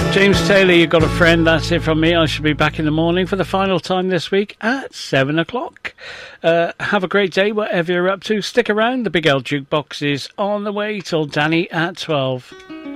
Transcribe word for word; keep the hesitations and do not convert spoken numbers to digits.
James Taylor, you got a friend. That's it from me. I shall be back in the morning for the final time this week at seven o'clock. Uh, have a great day, whatever you're up to. Stick around. The Big L Jukebox is on the way till Danny at twelve.